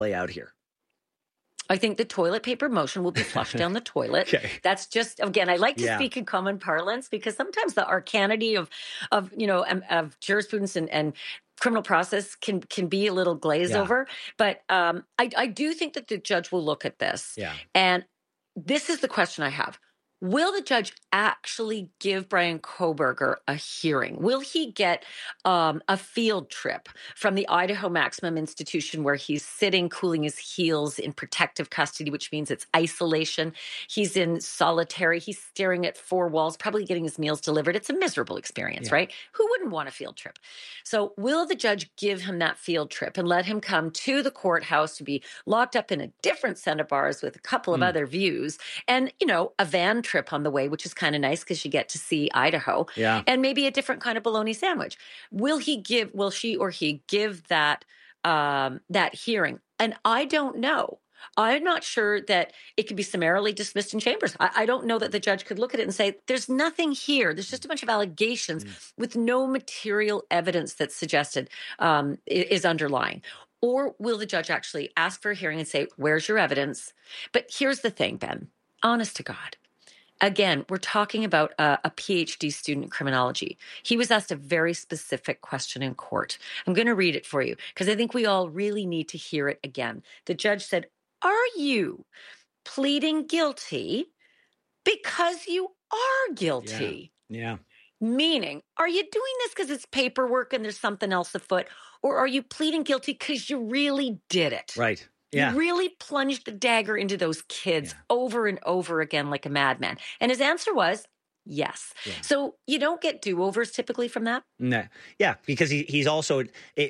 play out here? I think the toilet paper motion will be flushed down the toilet. Okay. That's just, again, I like to speak in common parlance because sometimes the arcanity of jurisprudence and criminal process can be a little glazed over. But I do think that the judge will look at this. Yeah. And this is the question I have. Will the judge actually give Bryan Kohberger a hearing? Will he get a field trip from the Idaho Maximum Institution where he's sitting, cooling his heels in protective custody, which means it's isolation. He's in solitary. He's staring at four walls, probably getting his meals delivered. It's a miserable experience, right? Who wouldn't want a field trip? So will the judge give him that field trip and let him come to the courthouse to be locked up in a different set of bars with a couple of other views and, a van trip on the way, which is kind of nice because you get to see Idaho, and maybe a different kind of bologna sandwich. Will she or he give that hearing? And I don't know. I'm not sure that it could be summarily dismissed in chambers. I don't know that the judge could look at it and say, there's nothing here. There's just a bunch of allegations with no material evidence that's suggested is underlying. Or will the judge actually ask for a hearing and say, where's your evidence? But here's the thing, Ben, honest to God. Again, we're talking about a PhD student in criminology. He was asked a very specific question in court. I'm going to read it for you because I think we all really need to hear it again. The judge said, are you pleading guilty because you are guilty? Yeah. Meaning, are you doing this because it's paperwork and there's something else afoot? Or are you pleading guilty because you really did it? Right. Yeah. You really plunged the dagger into those kids over and over again like a madman. And his answer was yes. Yeah. So you don't get do-overs typically from that? No. Yeah, because he's also,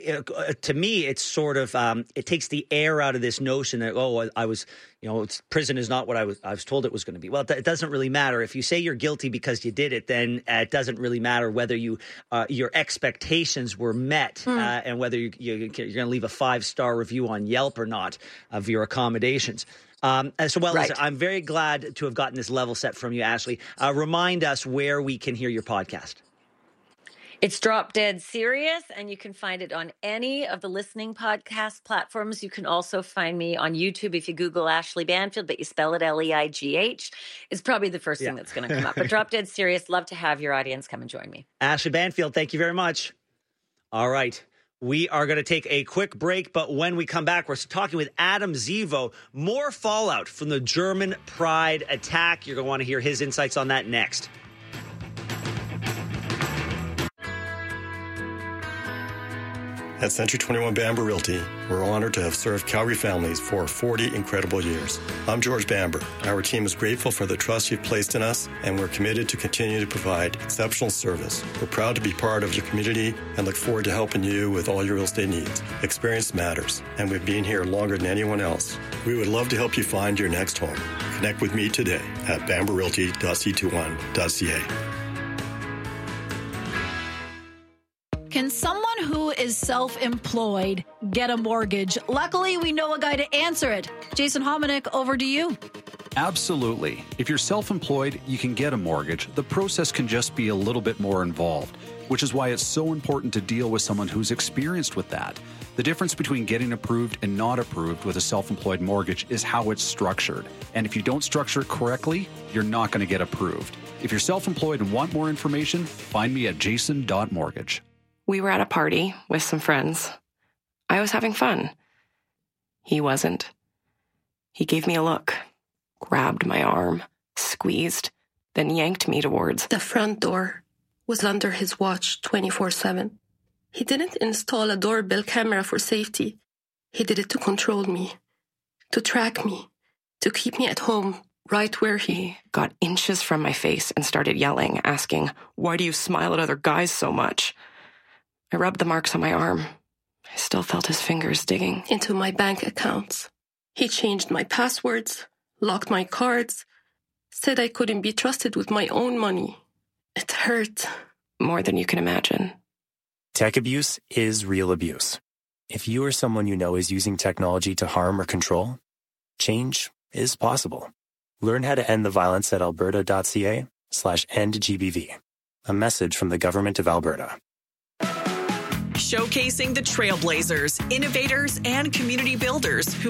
to me, it's sort of, it takes the air out of this notion that, I was, prison is not what I was told it was going to be. Well, it doesn't really matter. If you say you're guilty because you did it, then it doesn't really matter whether your expectations were met and whether you're going to leave a 5-star review on Yelp or not of your accommodations. Listen, I'm very glad to have gotten this level set from you, Ashley. Remind us where we can hear your podcast. It's Drop Dead Serious, and you can find it on any of the listening podcast platforms. You can also find me on YouTube if you Google Ashley Banfield, but you spell it Leigh. It's probably the first thing that's going to come up. But Drop Dead Serious, love to have your audience come and join me. Ashley Banfield, thank you very much. All right. We are going to take a quick break, but when we come back, we're talking with Adam Zivo. More fallout from the German Pride attack. You're going to want to hear his insights on that next. At Century 21 Bamber Realty, we're honored to have served Calgary families for 40 incredible years. I'm George Bamber. Our team is grateful for the trust you've placed in us, and we're committed to continue to provide exceptional service. We're proud to be part of your community and look forward to helping you with all your real estate needs. Experience matters, and we've been here longer than anyone else. We would love to help you find your next home. Connect with me today at bamberrealty.c21.ca. Can someone who is self-employed get a mortgage? Luckily, we know a guy to answer it. Jason Hominick, over to you. Absolutely. If you're self-employed, you can get a mortgage. The process can just be a little bit more involved, which is why it's so important to deal with someone who's experienced with that. The difference between getting approved and not approved with a self-employed mortgage is how it's structured. And if you don't structure it correctly, you're not going to get approved. If you're self-employed and want more information, find me at jason.mortgage. We were at a party with some friends. I was having fun. He wasn't. He gave me a look, grabbed my arm, squeezed, then yanked me towards the front door. Was under his watch 24/7. He didn't install a doorbell camera for safety. He did it to control me, to track me, to keep me at home, right where he got inches from my face and started yelling, asking, "Why do you smile at other guys so much?" I rubbed the marks on my arm. I still felt his fingers digging into my bank accounts. He changed my passwords, locked my cards, said I couldn't be trusted with my own money. It hurt. More than you can imagine. Tech abuse is real abuse. If you or someone you know is using technology to harm or control, change is possible. Learn how to end the violence at alberta.ca/endgbv. A message from the Government of Alberta. showcasing the trailblazers, innovators, and community builders who